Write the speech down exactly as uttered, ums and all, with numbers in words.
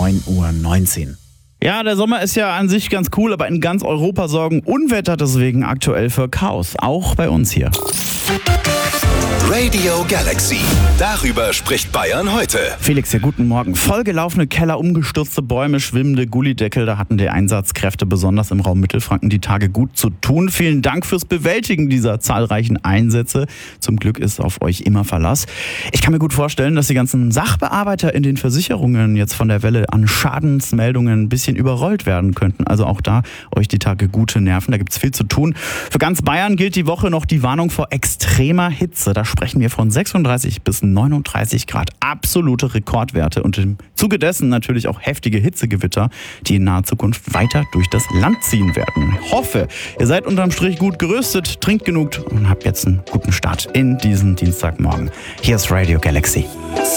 neun Uhr neunzehn. Ja, der Sommer ist ja an sich ganz cool, aber in ganz Europa sorgen Unwetter deswegen aktuell für Chaos. Auch bei uns hier. Radio Galaxy. Darüber spricht Bayern heute. Felix, ja, guten Morgen. Vollgelaufene Keller, umgestürzte Bäume, schwimmende Gullideckel. Da hatten die Einsatzkräfte besonders im Raum Mittelfranken die Tage gut zu tun. Vielen Dank fürs Bewältigen dieser zahlreichen Einsätze. Zum Glück ist auf euch immer Verlass. Ich kann mir gut vorstellen, dass die ganzen Sachbearbeiter in den Versicherungen jetzt von der Welle an Schadensmeldungen ein bisschen überrollt werden könnten. Also auch da euch die Tage gute Nerven. Da gibt es viel zu tun. Für ganz Bayern gilt die Woche noch die Warnung vor extremer Hitze. Da sprechen wir von sechsunddreißig bis neununddreißig Grad. Absolute Rekordwerte und im Zuge dessen natürlich auch heftige Hitzegewitter, die in naher Zukunft weiter durch das Land ziehen werden. Ich hoffe, ihr seid unterm Strich gut gerüstet, trinkt genug und habt jetzt einen guten Start in diesen Dienstagmorgen. Hier ist Radio Galaxy.